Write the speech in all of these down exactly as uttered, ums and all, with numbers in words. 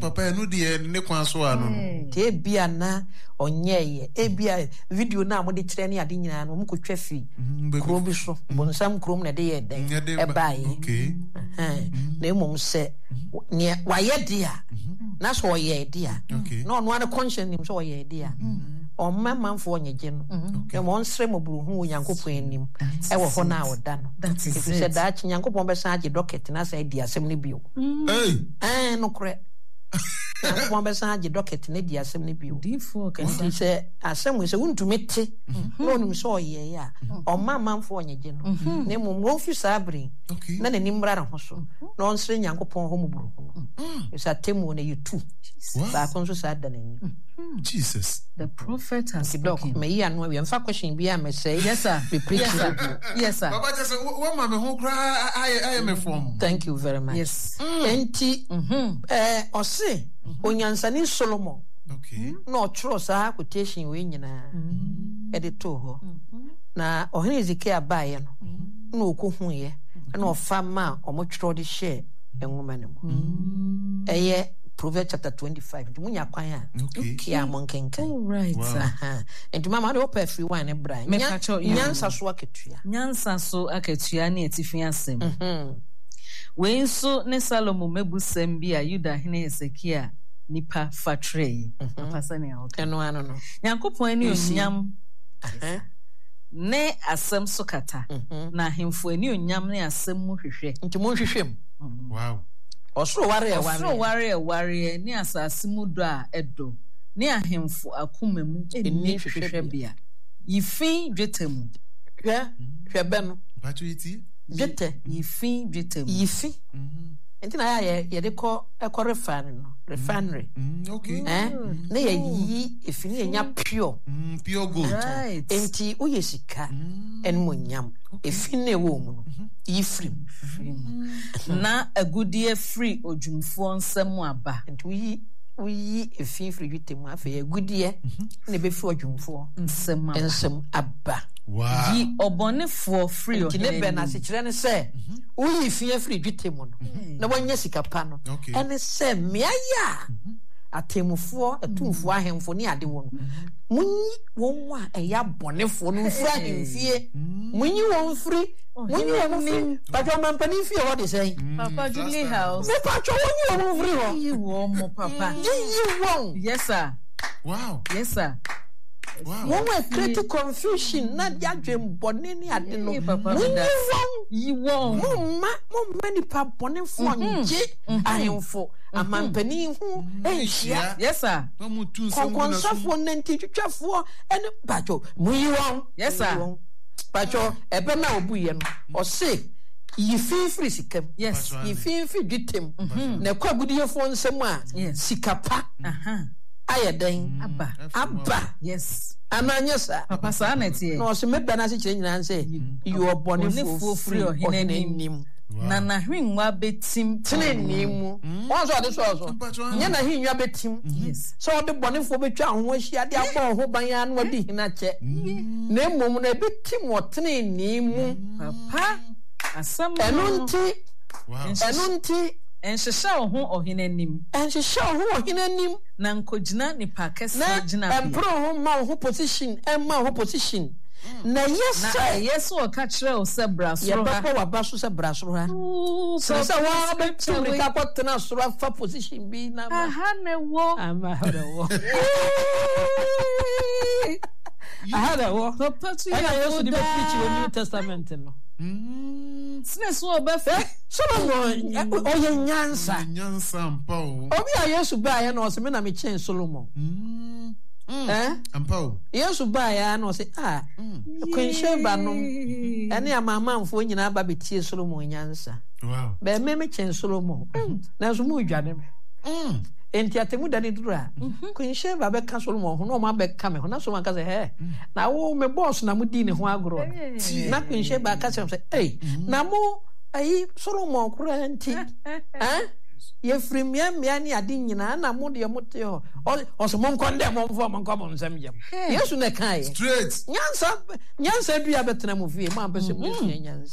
papa no de ne kwan so ano no te bia na onye e bia video na mo de kire ne ade nyina no mo ko twa fi kro bi so bonsam krom na de ye den e bae okay eh na emom se ne waye dia na so ye dia no no an conscience nim so ye dia o mamanfo onyeje no e mo nsre mo buru hu Nyankopon anim e wo ho na woda no that is it said that Nyankopon be san age docket na say dia asem ne bio hey eh no kre Nyankopon be san age docket na dia asem ne bio difo kan say asem we say untumete no nim so ye ya o mamanfo onyeje no na mo mo fi sabrin na na nimra na ho so no nsre Nyankopon ho mo buru hu isa temu na yitu ba konso sa da nani Jesus the prophet has spoken me ya no we am fa question bi am say yes sir yes sir yes sir baba just what ma me ho kra I am from thank you very much yes enti eh o se onyansani Solomon okay no tro sa quotation we nyina e de to ho na ohene Ezekiel bae no na okohu ye na ofa ma omotwro de share enwoma ne mo eye Proverbs chapter twenty-five. Munya kwanya. Okay. Kia monkenka. all right aha and mama do pay free wine e bra. Nyansa so aketua. nyansa so aketua na etifi asem Mhm. we nso ne Salomo mebusem bi a Yuda hene Hezekia nipa fatre papa sane a okay Eno ano no. Nyankopon ani onyam Eh. ne asem so kata na hemfo ani onyam ne asem mu hwehwe Nti mo hwehwem. wow Osoro ware e ware. Osoro ware e ware ne asase mu do a edo ne ahemfo akoma mu eni hwehwe bia yifi dwetemu Hwe hwe be no. Pacho iti Dwete yifi dwetemu yifi. Enti na ya ye de ko e ko refinery no. Refinery. okay Eh? Na ye yi efini enya pure. mm pure gold right Enti uye sika enmo nyam. Efini e wo mu no. Yifrim. na agudie free odwumfo nsem aba Enti uyi uyi efin free dwetemu afa ye gudie na be fi odwumfo nsem aba ensem abba. wow yi obonefo free Nti ne be na ohene se kire ne se uyi efin free dwetemu no na wonya sika pa no Okay. ene se meaya atemufo atumfo ahemfo ne ade won munyi won wa eya bonefo no mfra hemfie munyi won free munyi won free pato mampani fie what they say Papa Julie House me pato won won free ho yi wo mo papa yi won yes sir wow yes sir wow won we create confusion na dia dwem bone ne ade no Hey, Papa, munyi that- won yi wo mumma mumma nipa bonefo nje ahemfo amampani hu ehia yes sir no mu tu so mu na konkonsafo nanti twitwafo ene bacho muyi won Yes, sir. bacho ebe na obuye no o se yifi free sikam yes yifi free ditem na kwa gudiyefo nsem a Yes. sikapa aha ayeden aba aba yes ananya sa papa sa na tie no se meda na se kire nyina se you are born Bonefo for free free ohene ohene nim. nim na na hwenwa betim tene nimu won so ade so so nya na hinwa betim yes so de bonefo betwa ho ahia de abon ho ban ya no de hina che na emom na betim wotene nimu papa asam eno nti wow eno nti enhyehye wo ho ohene nim enhyehye ho ohene nim na nkogina nipa kese na gina bi empro ho ma ho position emma ho position na yes na sir yes wo ka kire o se bra ye soro ha papa wa ba so se brasoro ha so se wa be tumri ka kwatena soro fa position bi na ma aha ne wo ama hara wo ahara wo papa tu ana ya yesu di be preach in New Testament no mm snes wo be fe Solomon oye nyansa nyansa mpa o obi a yesu ba ya na o se me na me chen Solomon mm eh mpa o yesu ba ya na o se ah kwenhye ba no ene amamanfo nyina ba betie Solomon nyansa wow be me me chen Solomon na so mu dwane me mm enti atemu dani dura kwenhye ba be ka Solomon ho no ma be ka me ho na so man ka se he na wo me boss na mu di ne ho agro na kwenhye ba ka se eh na mo ayi Solomon kura enti eh ye frimia mia ni ade nyina na mo de mo te ho o so mon konde mo mfo mon ko mon sam jam yesu na kai straight nyansa nyansa dua betena mo vie mo ampese mo nyansa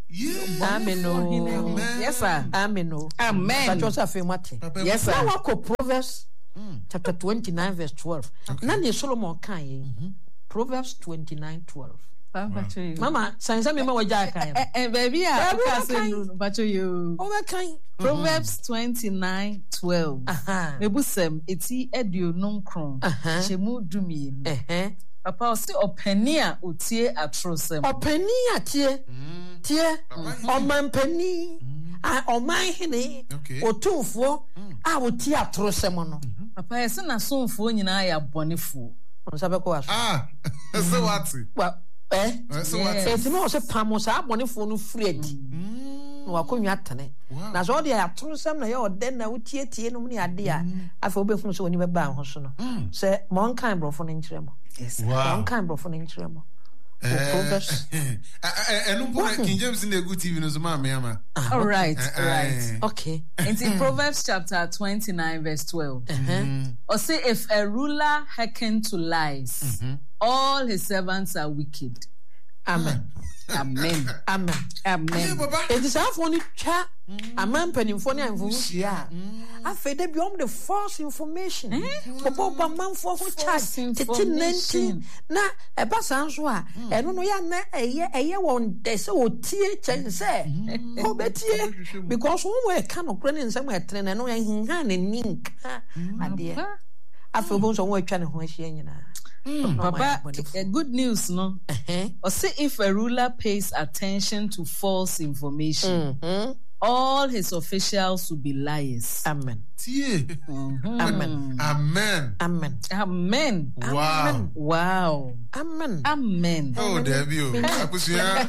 Yeah. Amen. Amen. Yes, sir. Amen. Amen. But also feel what? Yes, sir. Now I Proverbs chapter twenty-nine verse twelve. Now the Solomon can Proverbs twenty-nine twelve. Mama, science me ma waja kan. Eh baby ah, Baby, say okay. no, but you. Over kan. Proverbs twenty-nine twelve. Aha. Mebusem eti aduonum kron. Aha. Chemu dumie. Eh. Papa o se opani a otie atrosem. Opani atie. Tie. Omanpani. A oman hene. Okay. Otumfo a wotie atrosem no. Papa ese na sonfo nyina ya bonefo. Onsabe ko aso. Ah, so what? Well, eh? So Yes. what? Eti no se pamo sa abonefo no free adi. Na wakonwa atane. Wow. Na so de atrosem na ye ode na wotie tie no ne ade a afa obehun so oni beba ho so no. Se mon kan brofo no nkire mo. Yes. Wow. Mon kan brofo no nkire mo. Eh, Proverbs. eh, eh, eh, no point King James in the good T V no so ma me ama. All right, Eh, all right. eh. Okay. In Proverbs chapter twenty-nine verse twelve. Or say if a ruler hearken to lies, all his servants are wicked. Amen. Amen. Amen. Hey, Amen. Baba. Enti sa afo ni twa aman panimfo ne anfo hia. Afa de biom the false information. Popo ba manfo ho charge tete nanti na eba san so a eno no ya na eye eye won de se otie chen se. Ko betie because won we ka no kra ne nsam etre na no ya hinha na ninka ade. Afa obo so won atwa ne ho ahia nyina. Papa, uh, good news, no? Eh. Or say if a ruler pays attention to false information, Mhm. all his officials will be liars. Amen. Tie. Amen. Amen. Amen. Amen. Wow. Wow. Amen. Amen. Oh, there you. Akusua.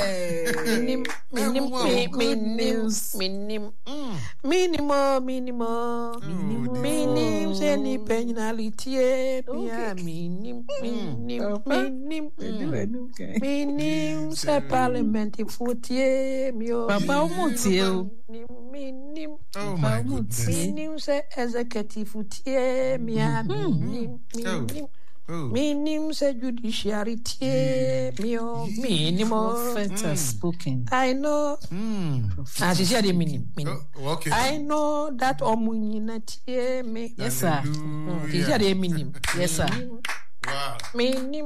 Minim, minim, Good minim, news. minim, minimo, minimo, minim, seni penality, yeah, minim, minim, minim, minim, se parliament footie, mio, Papa, umutie o. minim, Oh my goodness. minim, se executive footie, mia, minim, minim. Oh. Minim se judiciary tie mio minimo. Prophet has spoken. I know. Mm. As you said, minim. minim. Oh, okay. I know that omunyina tie me. Yes, sir. You said minim. Yes, sir. Wow. Minim.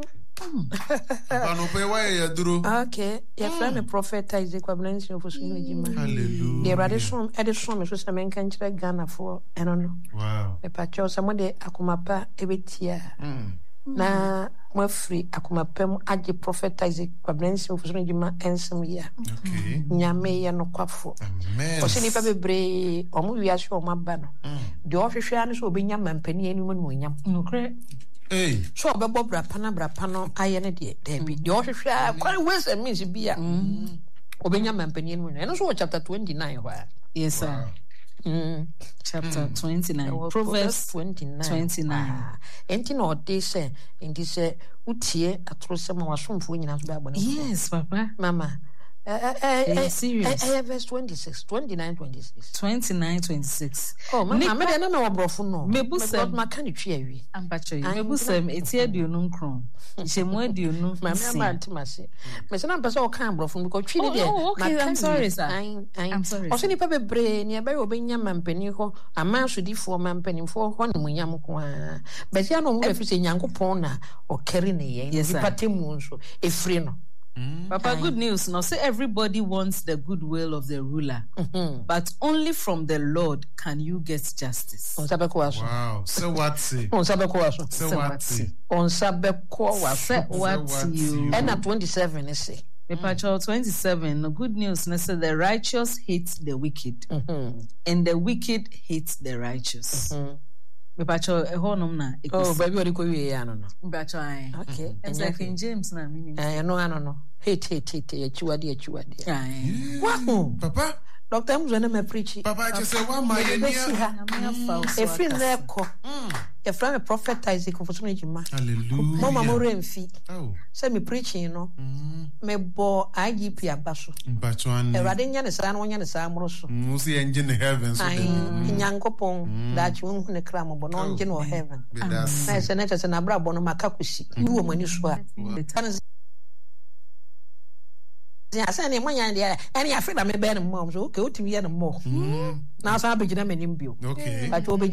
Ano pe wa ya duro. Okay. Your friend the prophet Isaac Kwabnansi of Osunjima. Hallelujah. The radishon edishon me so se men kan kire Ghana for eno no. Wow. Me pa cho some de akomapa ebetia. Mm. Na mo free akomapem age prophet Isaac Kwabnansi of Osunjima ensem ya. Okay. Nyame ye no kwafo. Amen. O se nipa bebre o mu wiase o maba no. De o hwehwe ane so obenya mampani ani mu no nyam. Nokre. Hey. So obebo brapa na brapa no aye ne de de bi. De o hwehwe kwani ways and means bia. Obenya mampani ani mu no. Eno so chapter twenty-nine wa. Yes, sir. Mm. Chapter twenty-nine. Proverbs Proverbs twenty-nine. twenty-nine. Ah. Enti na ode se enti se utie atrosem wasomfo nyina so ba bone. Yes, Papa. Mama. Eh eh eh Are you serious? Eh, eh, verse twenty-six, twenty-nine, twenty-six. twenty-nine twenty-six. Oh, mama, Nipa- me de na na obrofo no. Mebu sem. Ma kan twi awi. Ampacho yi. Ai, Mebusem eti aduonum kron. Ihyemu aduonum. Mama nsia. aba ntimase. Me se na pese o kan obrofo no because twi Oh, de de. oh, okay, I'm sorry, sir. I'm sorry, O se sir. nipa bebre ni ebe obenya mampani ho, amansodifo mampanimfo ho ne munyam ko a. Be se na o mu efi se nyankopon na o kere ne yen. Yes, sir. Nipa temu nso efri no. Papa, good news. Now, say everybody wants the goodwill of the ruler, Mhm. but only from the Lord can you get justice. On sabe ko aso. Wow. So what say? On sabe ko aso. So So what what say? On sabe ko aso. Say what what you. you- And at twenty-seven is say. Paper twenty-seven. The good news. Now, say the righteous hate the wicked, Mhm. and the wicked hate the righteous. Mhm. Paper a honum na. Oh, baby, what do you ya no no. Paper I. Okay. It's like King James na meaning. Eh no ano no. Hate hate hate achiwade achiwade. Aye. Wow. Papa. Doctor Mzo na me preach. Papa just say one my Besi near. ha. Efri na ekọ. Efra me prophet Isaac for so ejima. Hallelujah. Mama mo remfi. Oh. Say me preaching no. Me bo I G P abaso. Mpachwan. Erade nya ne sa na wonya ne sa amro so. Musi engine heaven so. Ai nyankopon da chi won ne kra mo bo no nje no heaven. That's Na se na tese na bra bo no makakusi. Ni wo mani so a. I send him one and any I feel I'm a bad mom. So, okay, what to me and more. Now, I'll be Jim and you. Okay. But will be